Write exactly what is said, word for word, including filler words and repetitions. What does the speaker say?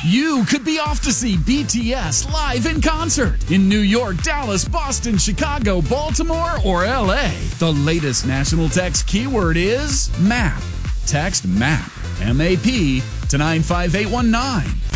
You could be off to see B T S live in concert in New York, Dallas, Boston, Chicago, Baltimore, or L A. The latest national text keyword is MAP. Text MAP, M A P, to nine five eight one nine.